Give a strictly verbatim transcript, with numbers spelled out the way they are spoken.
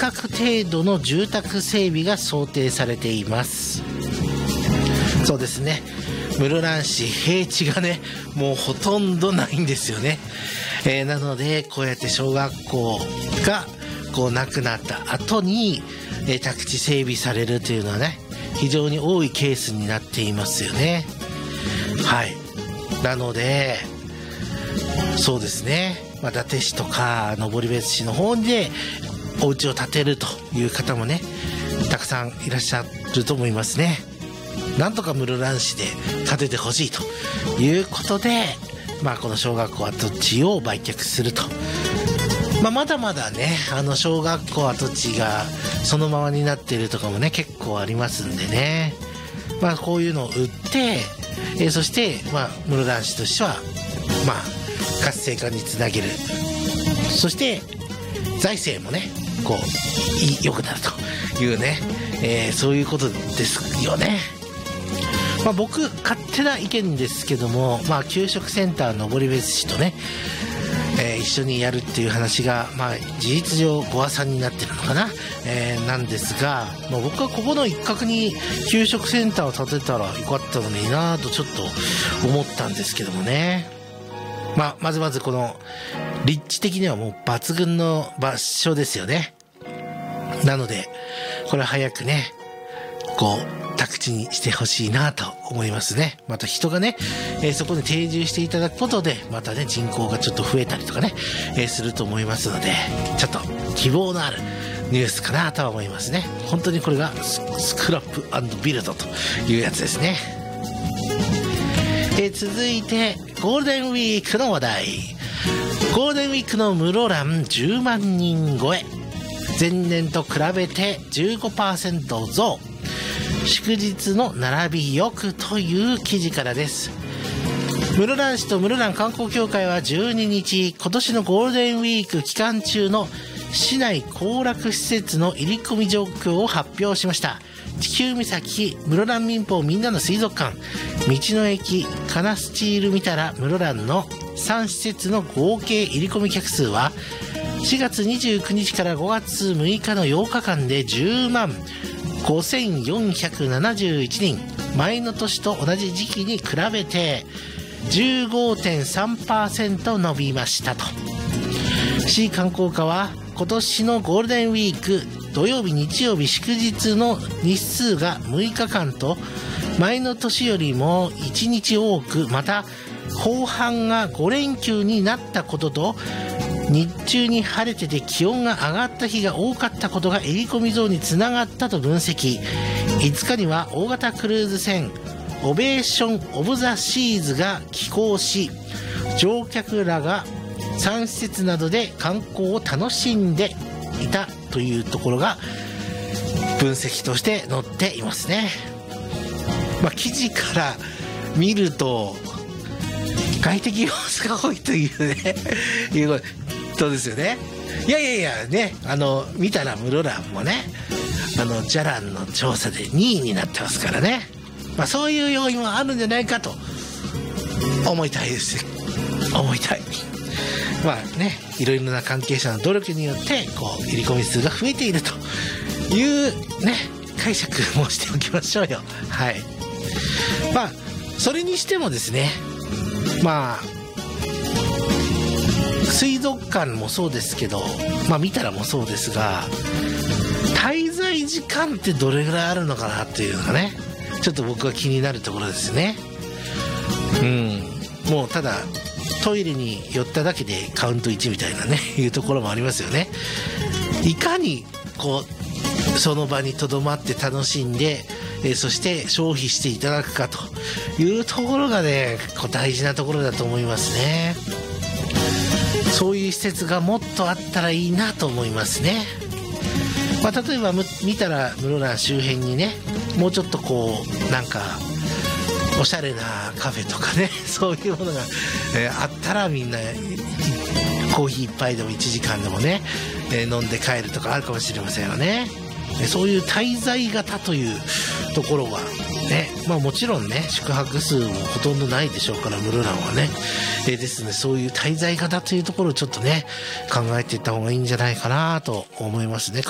画程度の住宅整備が想定されています。そうですね、室蘭市平地がねもうほとんどないんですよね。えー、なのでこうやって小学校がこうなくなった後に、えー、宅地整備されるというのはね非常に多いケースになっていますよね。はい。なのでそうですね、まあ、伊達市とか登別市の方でお家を建てるという方もねたくさんいらっしゃると思いますね。なんとか室蘭市で建ててほしいということで、まあ、この小学校跡地を売却すると、まあ、まだまだねあの小学校跡地がそのままになっているとかもね結構ありますんでね、まあ、こういうのを売って、えー、そして、まあ、室蘭市としては、まあ、活性化につなげる、そして財政もねこう良くなるというね、えー、そういうことですよね。まあ、僕勝手な意見ですけども、まあ、給食センター登別市とね、えー、一緒にやるっていう話が、まあ、事実上ご破算になってるのかな、えー、なんですが、まあ、僕はここの一角に給食センターを建てたらよかったのになとちょっと思ったんですけどもね。まあ、まずまずこの立地的にはもう抜群の場所ですよね。なのでこれ早くねこう宅地にしてほしいなと思いますね。また人がね、えー、そこに定住していただくことでまたね人口がちょっと増えたりとかね、えー、すると思いますので、ちょっと希望のあるニュースかなとは思いますね。本当にこれがスクラップ&ビルドというやつですね。えー、続いてゴールデンウィークの話題。ゴールデンウィークの室蘭じゅうまんにん超え、前年と比べて じゅうごパーセント 増、祝日の並びよくという記事からです。室蘭市と室蘭観光協会はじゅうににち、今年のゴールデンウィーク期間中の市内行楽施設の入り込み状況を発表しました。地球岬、室蘭民放みんなの水族館、道の駅、カナスチール見たら室蘭のさん施設の合計入り込み客数はしがつにじゅうくにちからごがつむいかのようかかんでじゅうまんごせんよんひゃくななじゅういちにん、前の年と同じ時期に比べて じゅうごてんさんパーセント 伸びましたと。市観光課は今年のゴールデンウィーク土曜日日曜日祝日の日数がむいかかんと前の年よりもいちにち多く、また後半がごれんきゅうになったことと日中に晴れてて気温が上がった日が多かったことが入り込み増につながったと分析。いつかには大型クルーズ船オベーション・オブ・ザ・シーズが寄港し、乗客らがさん施設などで観光を楽しんでいたというところが分析として載っていますね。まあ、記事から見ると外的要素が多いというねいうことですよね。いやいやいやね、あの見たら室蘭もねあのじゃらんの調査でにいになってますからね、まあ、そういう要因もあるんじゃないかと思いたいです思いたいまあね、いろいろな関係者の努力によってこう入り込み数が増えているというね解釈もしておきましょうよ。はい。まあそれにしてもですね、まあ水族館もそうですけど、まあ見たらもそうですが、滞在時間ってどれぐらいあるのかなっていうのがねちょっと僕は気になるところですね。うん、もうただトイレに寄っただけでカウントいちみたいなねいうところもありますよね。いかにこうその場にとどまって楽しんで、えー、そして消費していただくかというところがねこう大事なところだと思いますね。そういう施設がもっとあったらいいなと思いますね。まあ、例えば見たら室蘭周辺にねもうちょっとこうなんかおしゃれなカフェとかねそういうものが、えー、あったらみんなコーヒー一杯でもいちじかんでもね、えー、飲んで帰るとかあるかもしれませんよね。そういう滞在型というところはね、まあもちろんね宿泊数もほとんどないでしょうから室蘭はね、えー、ですねそういう滞在型というところをちょっとね考えていった方がいいんじゃないかなと思いますね。